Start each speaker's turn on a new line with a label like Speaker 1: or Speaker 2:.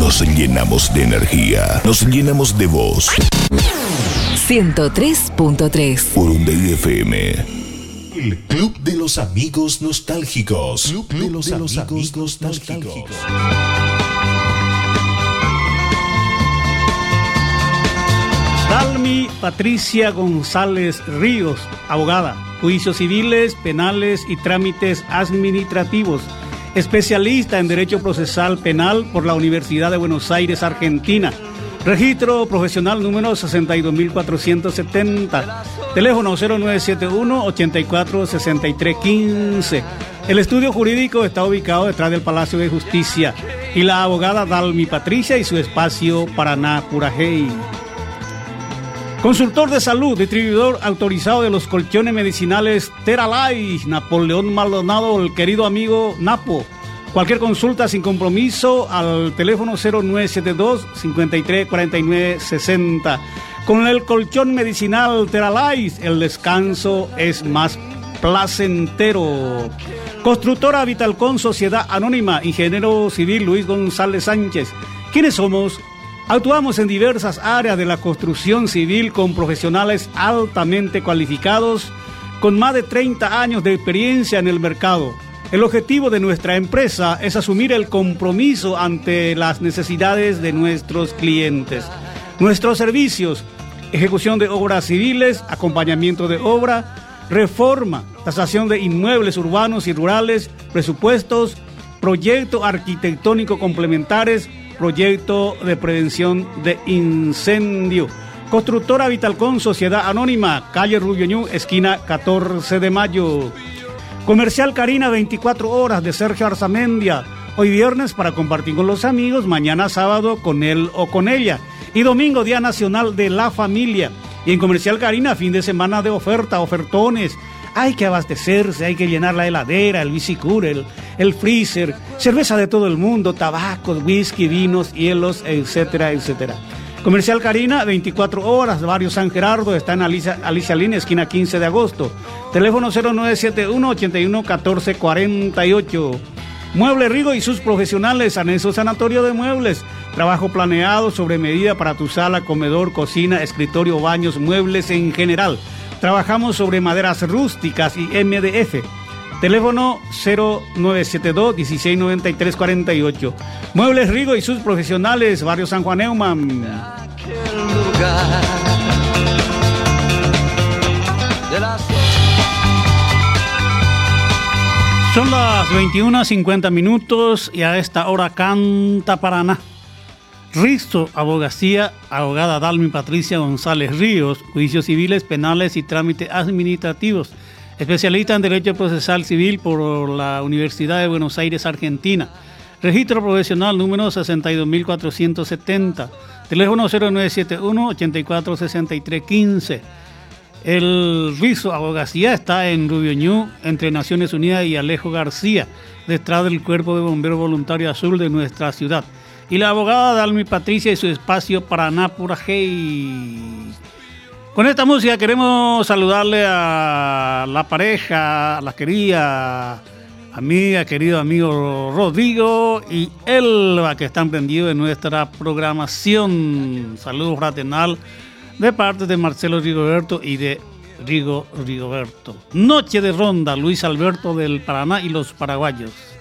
Speaker 1: Nos llenamos de energía, nos llenamos de voz.
Speaker 2: 103.3
Speaker 1: Urunday FM. El Club de los Amigos Nostálgicos. Club de los Amigos Nostálgicos.
Speaker 3: Dalmi Patricia González Ríos, abogada, juicios civiles, penales y trámites administrativos, especialista en Derecho Procesal Penal por la Universidad de Buenos Aires, Argentina. Registro profesional número 62.470, teléfono 0971-846315. El estudio jurídico está ubicado detrás del Palacio de Justicia. Y la abogada Dalmi Patricia y su espacio Paraná Purajey. Consultor de salud, distribuidor autorizado de los colchones medicinales Theralife, Napoleón Maldonado, el querido amigo Napo. Cualquier consulta sin compromiso al teléfono 0972-534960. Con el colchón medicinal Theralife, el descanso es más placentero. Constructora Vitalcon, Sociedad Anónima, ingeniero civil Luis González Sánchez. ¿Quiénes somos? Actuamos en diversas áreas de la construcción civil con profesionales altamente cualificados, con más de 30 años de experiencia en el mercado. El objetivo de nuestra empresa es asumir el compromiso ante las necesidades de nuestros clientes. Nuestros servicios: ejecución de obras civiles, acompañamiento de obra, reforma, tasación de inmuebles urbanos y rurales, presupuestos, proyectos arquitectónicos complementares, proyecto de prevención de incendio. Constructora Vitalcon, Sociedad Anónima, calle Rubio Ñu, esquina 14 de mayo. Comercial Karina, 24 horas, de Sergio Arzamendia. Hoy viernes para compartir con los amigos, mañana sábado con él o con ella. Y domingo, Día Nacional de la Familia. Y en Comercial Karina, fin de semana de oferta, ofertones. Hay que abastecerse, hay que llenar la heladera, el bicicúter, el freezer, cerveza de todo el mundo, tabacos, whisky, vinos, hielos, etcétera, etcétera. Comercial Karina, 24 horas, barrio San Gerardo, está en Alicia Línea, esquina 15 de agosto. Teléfono 0971-811448. Mueble Rigo y sus profesionales, anexo sanatorio de muebles. Trabajo planeado sobre medida para tu sala, comedor, cocina, escritorio, baños, muebles en general. Trabajamos sobre maderas rústicas y MDF. Teléfono 0972-169348. Muebles Rigo y sus profesionales, barrio San Juan Neumann. Son las 21:50 y a esta hora canta Paraná. Risto Abogacía, abogada Dalmi Patricia González Ríos, juicios civiles, penales y trámites administrativos. Especialista en Derecho Procesal Civil por la Universidad de Buenos Aires, Argentina. Registro profesional número 62.470. Teléfono 0971-846315. El Risto Abogacía está en Rubio Ñu, entre Naciones Unidas y Alejo García, detrás del Cuerpo de Bomberos Voluntario Azul de nuestra ciudad. Y la abogada Dalmi Patricia y su espacio Paraná Purajey. Con esta música queremos saludarle a la pareja, a la querida amiga, querido amigo Rodrigo y Elba, que están prendidos en nuestra programación. Saludos fraternal de parte de Marcelo Rigoberto y de Rigoberto. Noche de ronda, Luis Alberto del Paraná y los paraguayos.